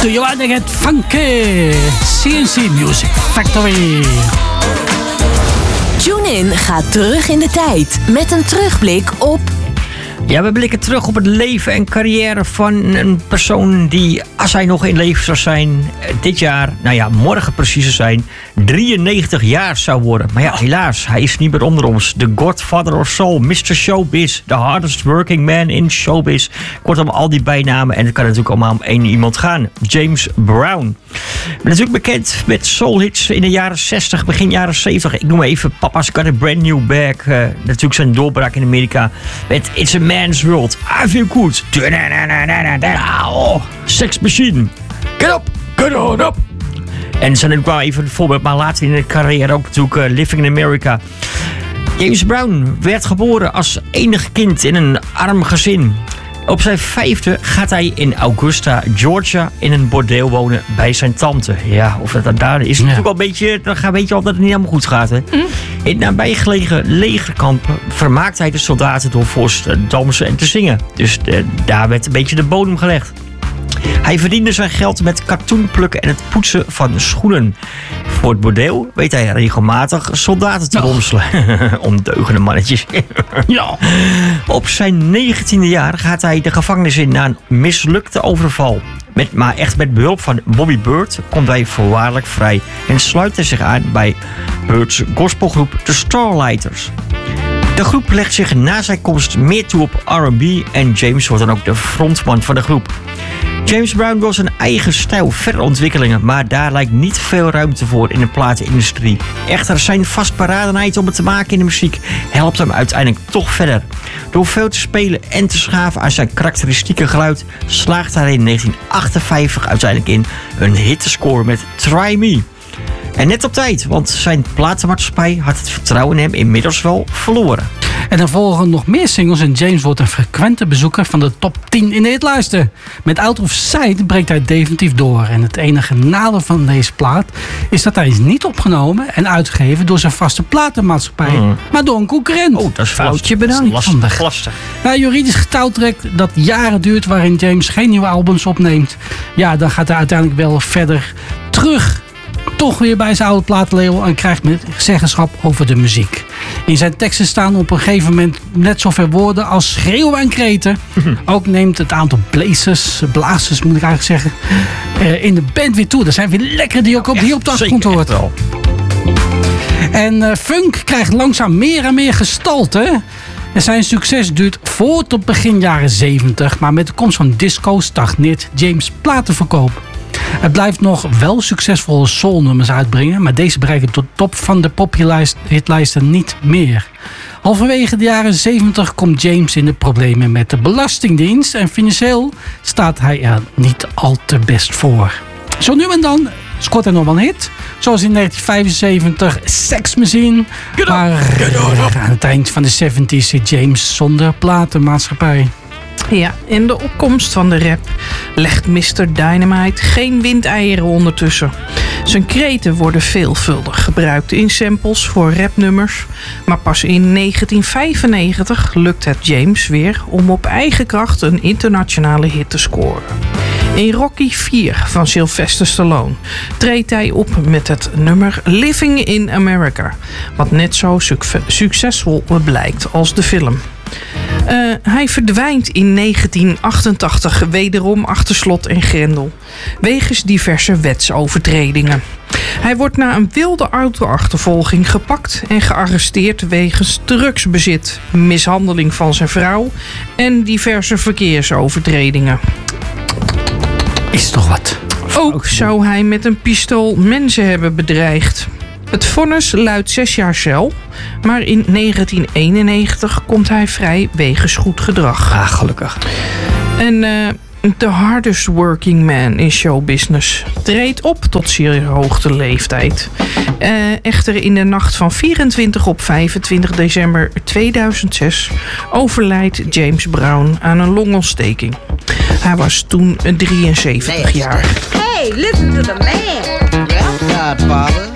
Do you wanna get funky? CNC Music Factory. TuneIn gaat terug in de tijd met een terugblik op... Ja, we blikken terug op het leven en carrière van een persoon die, als hij nog in leven zou zijn, dit jaar, nou ja, morgen precies zou zijn, 93 jaar zou worden. Maar ja, helaas, hij is niet meer onder ons. The Godfather of Soul, Mr. Showbiz, the hardest working man in showbiz. Kortom, al die bijnamen, en het kan natuurlijk allemaal om één iemand gaan. James Brown. Natuurlijk bekend met soulhits in de jaren 60, begin jaren 70. Ik noem even Papa's Got a Brand New Bag. Natuurlijk zijn doorbraak in Amerika met It's a Man's World. I Feel Good. Oh, Sex Machine. Get on up. En zijn natuurlijk wel even een voorbeeld, maar later in de carrière ook natuurlijk Living in America. James Brown werd geboren als enig kind in een arm gezin. Op zijn 5e gaat hij in Augusta, Georgia, in een bordeel wonen bij zijn tante. Ja, of dat daar is natuurlijk al een beetje, dan weet je al dat het niet helemaal goed gaat. Hè? In het nabijgelegen legerkamp vermaakt hij de soldaten door voor te dansen en te zingen. Dus daar werd een beetje de bodem gelegd. Hij verdiende zijn geld met katoen plukken en het poetsen van schoenen. Voor het bordeel weet hij regelmatig soldaten te ronselen. Ondeugende mannetjes. Ja. Op zijn 19e jaar gaat hij de gevangenis in na een mislukte overval. Maar echt met behulp van Bobby Bird komt hij voorwaardelijk vrij. En sluit hij zich aan bij Bird's gospelgroep The Starlighters. De groep legt zich na zijn komst meer toe op R&B en James wordt dan ook de frontman van de groep. James Brown wil zijn eigen stijl verder ontwikkelen, maar daar lijkt niet veel ruimte voor in de platenindustrie. Echter, zijn vastberadenheid om het te maken in de muziek helpt hem uiteindelijk toch verder. Door veel te spelen en te schaven aan zijn karakteristieke geluid slaagt hij in 1958 uiteindelijk in een hit te scoren met Try Me. En net op tijd, want zijn platenmaatschappij had het vertrouwen in hem inmiddels wel verloren. En er volgen nog meer singles en James wordt een frequente bezoeker van de top 10 in de hitlijsten. Met Out of Sight breekt hij definitief door. En het enige nadeel van deze plaat is dat hij is niet opgenomen en uitgegeven door zijn vaste platenmaatschappij, maar door een concurrent. Oh, dat is foutje bedankt. Lastig. Nou, juridisch getouwtrek dat jaren duurt waarin James geen nieuwe albums opneemt. Ja, dan gaat hij uiteindelijk wel verder terug. Toch weer bij zijn oude platenlabel en krijgt met zeggenschap over de muziek. In zijn teksten staan op een gegeven moment net zoveel woorden als schreeuwen en kreten. Ook neemt het aantal blazers moet ik eigenlijk zeggen, in de band weer toe. Er zijn weer lekkere die ook op de achtergrond hoort. En funk krijgt langzaam meer en meer gestalte. En zijn succes duurt voort tot begin jaren 70. Maar met de komst van disco stagneert James' platenverkoop. Het blijft nog wel succesvolle soulnummers uitbrengen, maar deze bereiken tot top van de pophitlijsten niet meer. Halverwege de jaren 70 komt James in de problemen met de Belastingdienst en financieel staat hij er niet al te best voor. Zo nu en dan scoort hij nog wel een hit, zoals in 1975 Sex Machine, maar aan het eind van de 70s zit James zonder platenmaatschappij. Ja, in de opkomst van de rap legt Mr. Dynamite geen windeieren ondertussen. Zijn kreten worden veelvuldig gebruikt in samples voor rapnummers. Maar pas in 1995 lukt het James weer om op eigen kracht een internationale hit te scoren. In Rocky IV van Sylvester Stallone treedt hij op met het nummer Living in America, wat net zo succesvol blijkt als de film. Hij verdwijnt in 1988 wederom achter slot en grendel, wegens diverse wetsovertredingen. Hij wordt na een wilde auto-achtervolging gepakt en gearresteerd wegens drugsbezit, mishandeling van zijn vrouw en diverse verkeersovertredingen. Is toch wat? Ook zou hij met een pistool mensen hebben bedreigd. Het vonnis luidt 6 jaar cel, maar in 1991 komt hij vrij wegens goed gedrag. Ah, gelukkig. En de hardest working man in showbusiness treedt op tot zeer hoogte leeftijd. Echter in de nacht van 24 op 25 december 2006 overlijdt James Brown aan een longontsteking. Hij was toen 73 jaar. Hey, listen to the man. Yeah, Godfather.